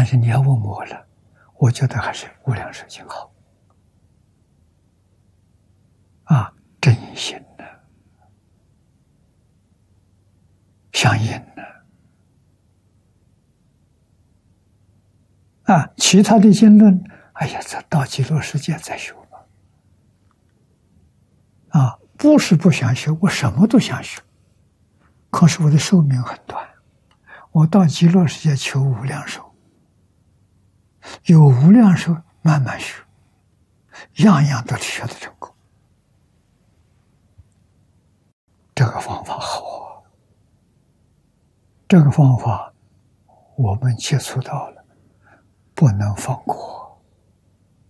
是你要问我了，我觉得还是无量寿经好。真心的，相应的。其他的经论，哎呀，这到极乐世界再修吧。不是不想修，我什么都想修，可是我的寿命很短，我到极乐世界求无量寿，有无量寿慢慢修，样样都学得成功。这个方法好啊，这个方法我们接触到了，不能放过。